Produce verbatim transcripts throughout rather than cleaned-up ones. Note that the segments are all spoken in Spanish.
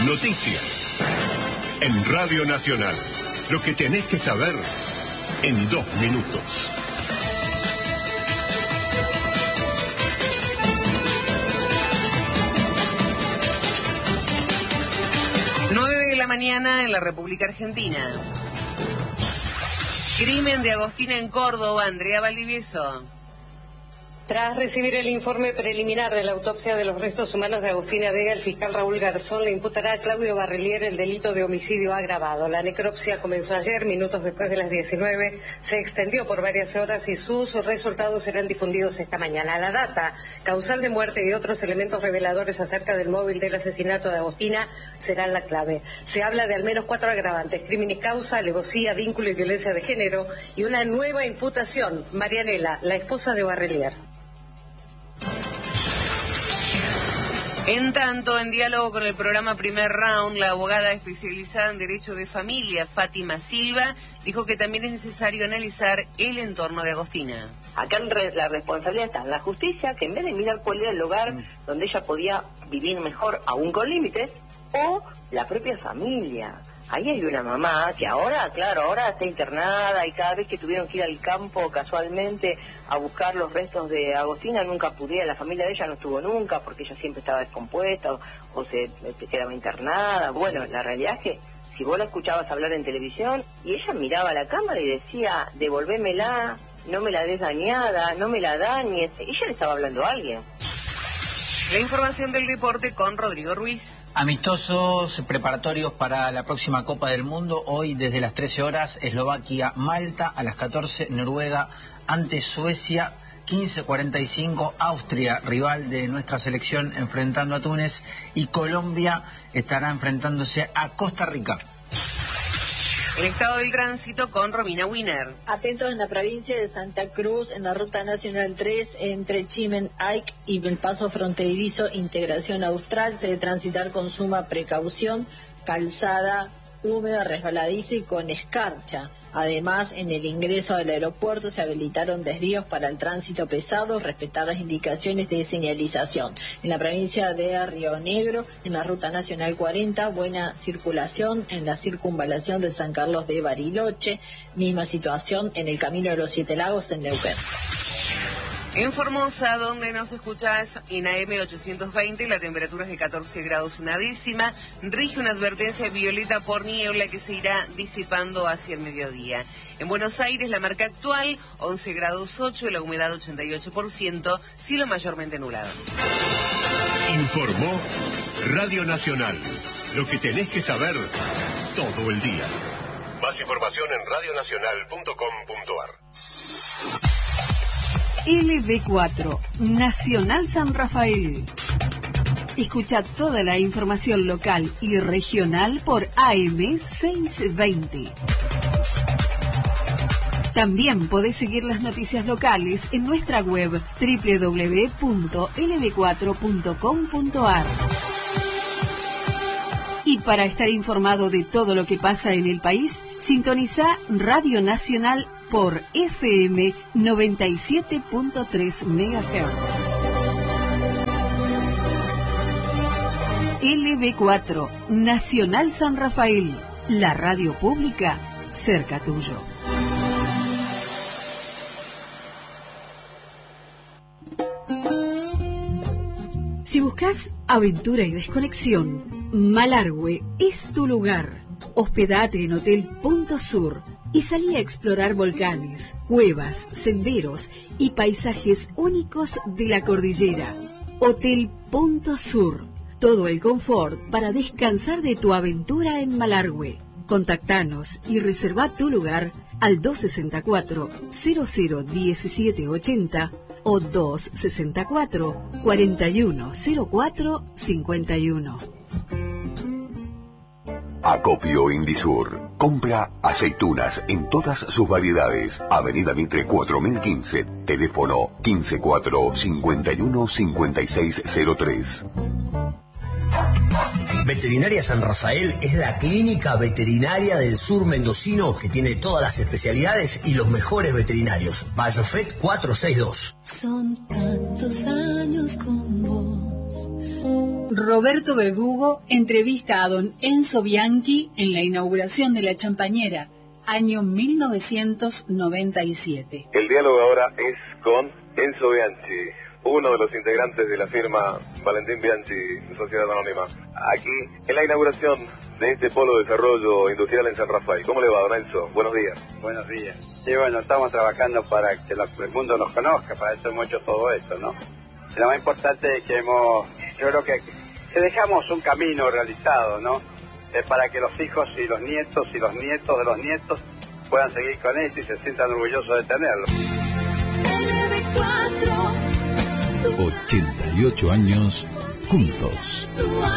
Noticias. En Radio Nacional. Lo que tenés que saber en dos minutos. nueve de la mañana en la República Argentina. Crimen de Agostina en Córdoba, Andrea Valdivieso. Tras recibir el informe preliminar de la autopsia de los restos humanos de Agostina Vega, el fiscal Raúl Garzón le imputará a Claudio Barrelier el delito de homicidio agravado. La necropsia comenzó ayer, minutos después de las diecinueve, se extendió por varias horas y sus resultados serán difundidos esta mañana. La data, causal de muerte y otros elementos reveladores acerca del móvil del asesinato de Agostina serán la clave. Se habla de al menos cuatro agravantes: crímenes causa, alevosía, vínculo y violencia de género, y una nueva imputación: Marianela, la esposa de Barrelier. En tanto, en diálogo con el programa Primer Round, la abogada especializada en Derecho de Familia, Fátima Silva, dijo que también es necesario analizar el entorno de Agostina. Acá la responsabilidad está en la justicia, que en vez de mirar cuál era el lugar mm. donde ella podía vivir mejor, aún con límites, o la propia familia. Ahí hay una mamá que ahora, claro, ahora está internada y cada vez que tuvieron que ir al campo casualmente a buscar los restos de Agostina nunca pudieron, la familia de ella no estuvo nunca porque ella siempre estaba descompuesta o, o se, se quedaba internada. Bueno, la realidad es que si vos la escuchabas hablar en televisión y ella miraba a la cámara y decía, devolvémela, no me la des dañada, no me la dañes, ella le estaba hablando a alguien. La información del deporte con Rodrigo Ruiz. Amistosos preparatorios para la próxima Copa del Mundo. Hoy desde las trece horas, Eslovaquia, Malta. A las catorce, Noruega ante Suecia. quince cuarenta y cinco, Austria, rival de nuestra selección, enfrentando a Túnez. Y Colombia estará enfrentándose a Costa Rica. El estado del tránsito con Romina Wiener. Atentos en la provincia de Santa Cruz, en la ruta nacional tres, entre Chimen-Aik y el paso fronterizo Integración Austral, se debe transitar con suma precaución, calzada húmeda, resbaladiza y con escarcha. Además, en el ingreso al aeropuerto se habilitaron desvíos para el tránsito pesado, respetar las indicaciones de señalización. En la provincia de Río Negro, en la ruta nacional cuarenta, buena circulación en la circunvalación de San Carlos de Bariloche, misma situación en el camino de los Siete Lagos en Neuquén. En Formosa, donde nos escuchás en A M ochocientos veinte, la temperatura es de catorce grados una décima, rige una advertencia violeta por niebla que se irá disipando hacia el mediodía. En Buenos Aires, la marca actual, once grados ocho, la humedad ochenta y ocho por ciento, cielo mayormente nublado. Informó Radio Nacional, lo que tenés que saber todo el día. Más información en radio nacional punto com punto a r. L B cuatro, Nacional San Rafael. Escucha toda la información local y regional por A M seiscientos veinte. También podés seguir las noticias locales en nuestra web doble u doble u doble u punto l b cuatro punto com punto a r. Y para estar informado de todo lo que pasa en el país, sintoniza Radio Nacional por F M noventa y siete punto tres megahertz. L B cuatro, Nacional San Rafael, la radio pública cerca tuyo. Si buscas aventura y desconexión, Malargüe es tu lugar. Hospedate en Hotel Punto Sur y salí a explorar volcanes, cuevas, senderos y paisajes únicos de la cordillera. Hotel Punto Sur. Todo el confort para descansar de tu aventura en Malargüe. Contactanos y reserva tu lugar al dos sesenta y cuatro, cero cero diecisiete ochenta o dos sesenta y cuatro, cuarenta y uno cero cuatro cincuenta y uno. Acopio Indisur. Compra aceitunas en todas sus variedades. Avenida Mitre cuatro mil quince. Teléfono quince cuatro cincuenta y uno cincuenta y seis cero tres. Veterinaria San Rafael es la clínica veterinaria del sur mendocino que tiene todas las especialidades y los mejores veterinarios. Bayofet cuatrocientos sesenta y dos. Son tantos años con vos. Roberto Verdugo entrevista a don Enzo Bianchi en la inauguración de la Champañera, año mil novecientos noventa y siete. El diálogo ahora es con Enzo Bianchi, uno de los integrantes de la firma Valentín Bianchi, Sociedad Anónima, aquí en la inauguración de este polo de desarrollo industrial en San Rafael. ¿Cómo le va, don Enzo? Buenos días. Buenos días. Y bueno, estamos trabajando para que la, el mundo nos conozca, para eso hemos hecho todo esto, ¿no? Lo más importante es que hemos, yo creo que, que dejamos un camino realizado, ¿no? Eh, para que los hijos y los nietos y los nietos de los nietos puedan seguir con esto y se sientan orgullosos de tenerlo. ochenta y ocho años juntos.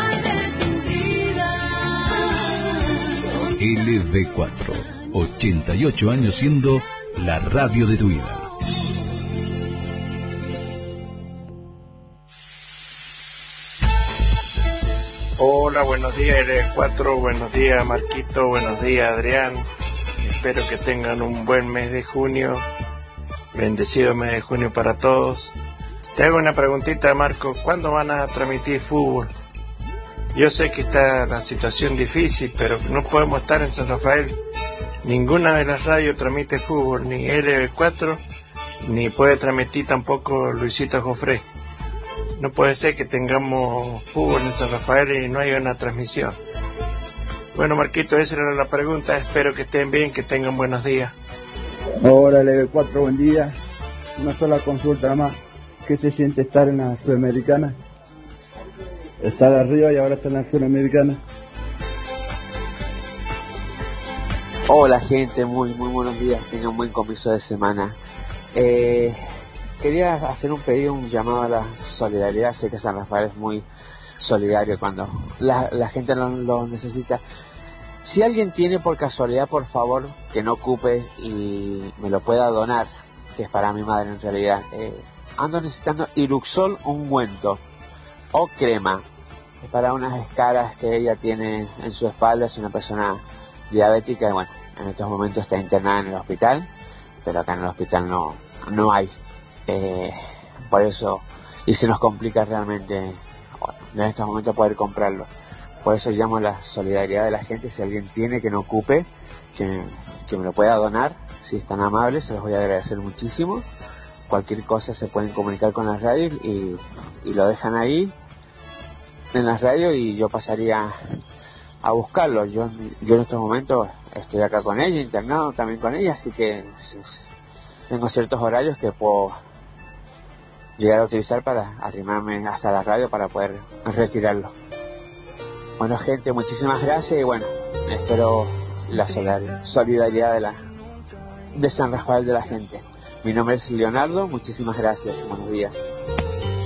L V cuatro, ochenta y ocho años siendo la radio de tu vida. Hola, buenos días L V cuatro, buenos días Marquito, buenos días Adrián. Espero que tengan un buen mes de junio, bendecido mes de junio para todos. Te hago una preguntita, Marco, ¿cuándo van a transmitir fútbol? Yo sé que está la situación difícil, pero no podemos estar en San Rafael. Ninguna de las radios transmite fútbol, ni L V cuatro, ni puede transmitir tampoco Luisito Jofré. No puede ser que tengamos fútbol en San Rafael y no haya una transmisión. Bueno, Marquito, esa era la pregunta. Espero que estén bien, que tengan buenos días. Hola, L V cuatro, buen día. Una sola consulta más. ¿Qué se siente estar en la Sudamericana? Estar arriba y ahora estar en la Sudamericana. Hola, gente, muy, muy buenos días. Tengan un buen comienzo de semana. Eh... Quería hacer un pedido, un llamado a la solidaridad. Sé que San Rafael es muy solidario cuando la, la gente lo, lo necesita. Si alguien tiene por casualidad, por favor, que no ocupe y me lo pueda donar, que es para mi madre en realidad. Eh, ando necesitando Iruxol ungüento o crema. Es para unas escaras que ella tiene en su espalda. Es una persona diabética y bueno, en estos momentos está internada en el hospital, pero acá en el hospital no, no hay. Eh, por eso, y se nos complica realmente bueno, en estos momentos poder comprarlo. Por eso llamo a la solidaridad de la gente. Si alguien tiene, que no ocupe, que, que me lo pueda donar, si es tan amable, se los voy a agradecer muchísimo. Cualquier cosa se pueden comunicar con la radio y, y lo dejan ahí en la radio y yo pasaría a buscarlo. Yo, yo en estos momentos estoy acá con ella, internado también con ella, así que tengo ciertos horarios que puedo llegar a utilizar para arrimarme hasta la radio para poder retirarlo. Bueno, gente, muchísimas gracias y bueno, espero la solidaridad de la de San Rafael de la gente. Mi nombre es Leonardo, muchísimas gracias, buenos días.